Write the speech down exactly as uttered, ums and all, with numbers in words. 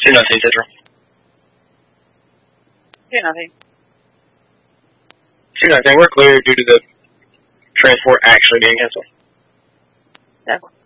Two nothing, Central. Two nothing. Two nothing. We're clear due to the transport actually being canceled. No.